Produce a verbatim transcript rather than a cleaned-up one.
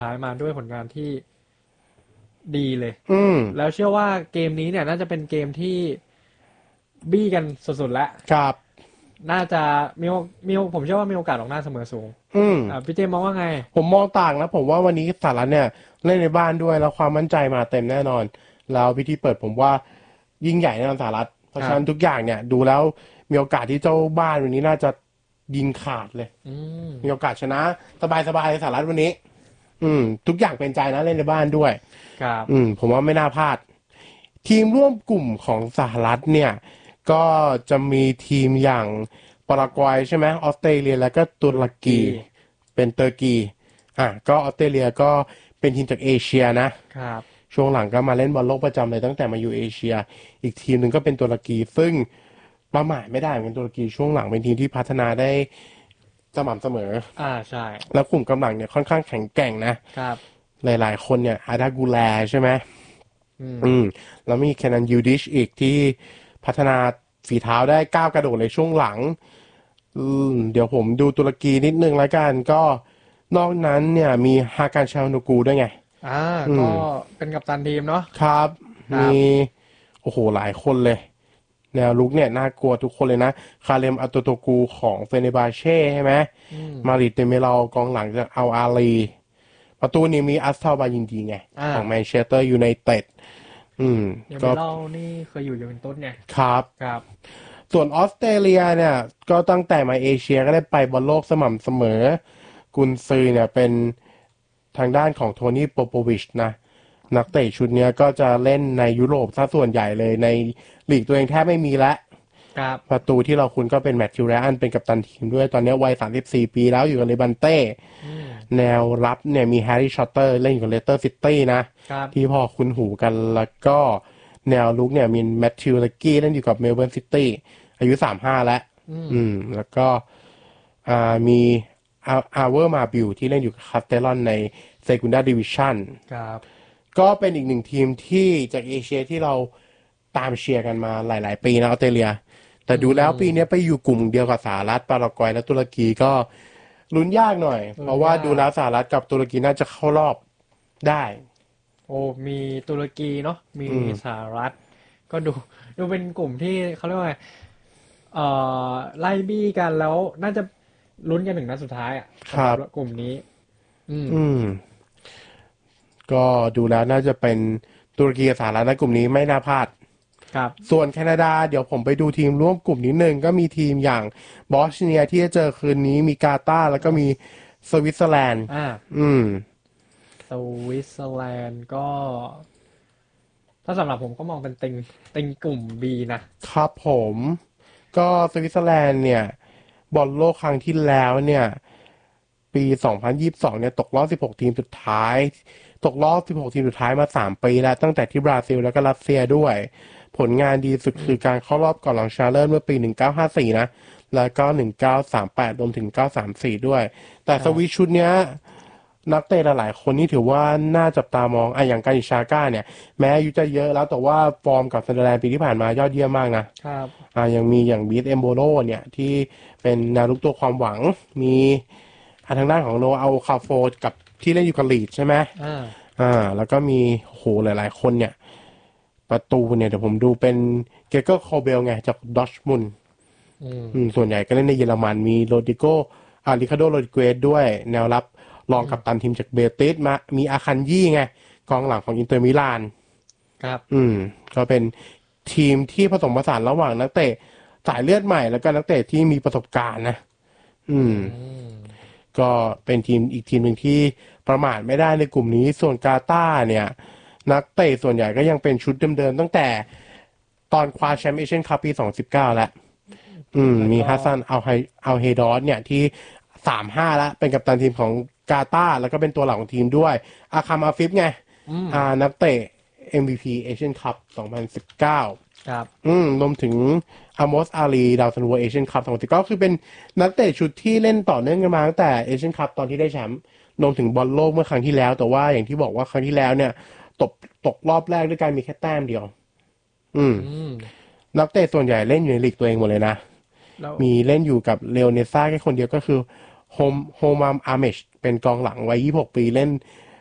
ท้ายมาด้วยผลงานที่ดีเลยอืมแล้วเชื่อว่าเกมนี้เนี่ยน่าจะเป็นเกมที่บี้กันสุดๆแล้วครับน่าจะมีโอมีโอผมเชื่อว่ามีโอกาสออกหน้าเสมอสูงอืมอ่าพี่เจมส์มองว่าไงผมมองต่างนะผมว่าวันนี้สหรัฐเนี่ยเล่นในบ้านด้วยแล้วความมั่นใจมาเต็มแน่นอนแล้วพิธีเปิดผมว่ายิ่งใหญ่แน่นอนสหรัฐเพราะฉะนั้นทุกอย่างเนี่ยดูแล้วมีโอกาสที่เจ้าบ้านวันนี้น่าจะยิงขาดเลยอืมมีโอกาสชนะสบายๆสหรัฐวันนี้ อืมทุกอย่างเป็นใจนะเล่นในบ้านด้วยครับอืมผมว่าไม่น่าพลาดทีมร่วมกลุ่มของสหรัฐเนี่ยก็จะมีทีมอย่างปารากวัยใช่ไหมออสเตรเลียแล้วก็ตุรกีเป็นเตอร์กีอ่ะก็ออสเตรเลียก็เป็นทีมจากเอเชียนะครับช่วงหลังก็มาเล่นบอลโลกประจำเลยตั้งแต่มาอยู่เอเชียอีกทีมหนึ่งก็เป็นตุรกีซึ่งประมาทไม่ได้เหมือนกันตุรกีช่วงหลังเป็นทีมที่พัฒนาได้สม่ำเสมออ่าใช่แล้วกลุ่มกำลังเนี่ยค่อนข้างแข็งแกร่งนะครับ หลายๆคนเนี่ยอาดากูแลใช่ไหมอืมอืมแล้วมีแคนันยูดิชอีกที่พัฒนาฝีเท้าได้ก้าวกระโดดในช่วงหลังอืมเดี๋ยวผมดูตุรกีนิดนึงแล้วกันก็นอกนั้นเนี่ยมีฮาการชานูกูด้วยไงอ่าอืก็มเป็นกัปตันทีมเนาะครับมีครับโอ้โหหลายคนเลยแนวลุกเนี่ยน่ากลัวทุกคนเลยนะคาเลมอัตโตโตกูของเฟเนบาเช่ใช่ไหมอืมมาริดเตเมลากองหลังจากอัลอาลีประตูนี้มีอัสทาบายินดีไงอ่าของแมนเชสเตอร์ยูไนเต็ดอืมก็เดมิเล่านี่เคยอยู่ยูเวนตุสไงครับครับส่วนออสเตรเลียเนี่ยก็ตั้งแต่มาเอเชียก็ได้ไปบอลโลกสม่ำเสมอกุนซือเนี่ยเป็นทางด้านของโทนี่โปโปวิชนะนักเตะชุดเนี้ยก็จะเล่นในยุโรปซะส่วนใหญ่เลยในลีกตัวเองแทบไม่มีแล้วครับประตูที่เราคุ้นก็เป็นแมตติวแรอันเป็นกัปตันทีมด้วยตอนนี้วัยสามสิบสี่ปีแล้วอยู่กับเลบันเต้อืมแนวรับเนี่ยมีแฮร์รี่ชอตเตอร์เล่นอยู่กับเลสเตอร์ซิตี้นะครับที่พอคุ้นหูกันแล้วก็แนวลุกเนี่ยมีแมตติวเลกกี้เล่นอยู่กับเมลเบิร์นซิตี้อายุสามห้าแล้วอืมอืมแล้วก็อ่ามีอาอาเวอร์มาบิลที่เล่นอยู่กับคาสเตลอนในเซกุนดาดิวิชั่นครับก็เป็นอีกหนึ่งทีมที่จากเอเชียที่เราตามเชียร์กันมาหลาย ๆ ปีนะออสเตรเลียแต่อืดูแล้วปีนี้มไปอยู่กลุ่มเดียวกับสหรัฐปารากวัยและตุรกีก็ลุ้นยากหน่อยเพลุ้นราะว่ายากดูแล้วสหรัฐกับตุรกีน่าจะเข้ารอบได้โอ้มีตุรกีเนาะมีอืมสหรัฐก็ดูดูเป็นกลุ่มที่เขาเรียกว่าไงเอ่อไล่บี้กันแล้วน่าจะลุ้นกันถึงนัดสุดท้ายอ่ะสำหรับครับกลุ่มนี้อืมอืมก็ดูแล้วน่าจะเป็นตุรกีกับสหรัฐในกลุ่มนี้ไม่น่าพลาดครับส่วนแคนาดาเดี๋ยวผมไปดูทีมร่วมกลุ่มนิดนึงก็มีทีมอย่างบอสเนียที่จะเจอคืนนี้มีกาตาร์แล้วก็มีสวิตเซอร์แลนด์อ่าอืมสวิตเซอร์แลนด์ก็ถ้าสำหรับผมก็มองเป็นติงติงกลุ่ม B นะครับผมก็สวิตเซอร์แลนด์เนี่ยบอลโลกครั้งที่แล้วเนี่ยปีสองพันยี่สิบสองเนี่ยตกรอบสิบหกทีมสุดท้ายตกรอบสิบหกทีมสุดท้ายมาสามปีแล้วตั้งแต่ที่บราซิลแล้วก็รัสเซียด้วยผลงานดีสุดอืมคือการเข้ารอบก่อนรองชนะเลิศเมื่อปีหนึ่งเก้าห้าสี่นะแล้วก็หนึ่งเก้าสามแปดรวมถึงเก้าสามสี่ด้วยแต่สวิตครับชุดเนี้ยนักเตะหลายๆคนนี่ถือว่าน่าจับตามองอ่ะอย่างการิชาก้าเนี่ยแม้อายุจะเยอะแล้วแต่ว่าฟอร์มกับซันเดอร์แลนด์ปีที่ผ่านมายอดเยี่ยมมากนะครับอ่ายังมีอย่างบีทเอมโบโลเนี่ยที่เป็นแนวรุกตัวความหวังมีทางด้านของโนอาคาโฟกับที่เล่นอยู่กับลีดใช่ไหมอ่าอ่าแล้วก็มีโหหลายๆคนเนี่ยประตูเนี่ยเดี๋ยวผมดูเป็นเกเกอร์โคเบลไงจากดอชมุนอืมอืมส่วนใหญ่ก็เล่นในเยอรมันมีโรดิโกอ่าริคาโดโรดิเกสด้วยแนวรับรองอืมกัปตันทีมจากเบติสมามีอาคันยี่ไงกองหลังของอินเตอร์มิลานครับอืมก็เป็นทีมที่ผสมผสานระหว่างนักเตะสายเลือดใหม่แล้วก็นักเตะที่มีประสบการณ์นะอือืมมก็เป็นทีมอีกทีมหนึ่งที่ประมาทไม่ได้ในกลุ่มนี้ส่วนกาตาร์เนี่ยนักเตะส่วนใหญ่ก็ยังเป็นชุดเดิมๆตั้งแต่ตอนคว้าแชมป์เอเชียนคัพปีสองพันสิบเก้าแล้วอืมแล้วก็มีฮัสซันเอาไฮเอาเฮดอสเนี่ยที่สามห้าแล้วเป็นกัปตันทีมของกาตาร์แล้วก็เป็นตัวหลักของทีมด้วยอาคัมอาฟิฟไงอืมอ่านักเตะ เอ็ม วี พี Asian Cup สองพันสิบเก้าครับอืมรวมถึงอามอสอาลีดาวซันโวเอเชียนคัพสองพันสิบเก้าคือเป็นนักเตะชุดที่เล่นต่อเนื่องกันมาตั้งแต่เอเชียนคัพตอนที่ได้แชมป์รวมถึงบอลโลกเมื่อครั้งที่แล้วแต่ว่าอย่างที่บอกว่าครั้งที่แล้วเนี่ยตกตกรอบแรกด้วยการมีแค่แต้มเดียวอืมอืมนักเตะส่วนใหญ่เล่นอยู่ในลีกตัวเองหมดเลยนะแล้วมีเล่นอยู่กับเลโอเนซ่าแค่คนเดียวก็คือโฮมโฮมามอาเมชเป็นกองหลังวัยยี่สิบหกปีเล่น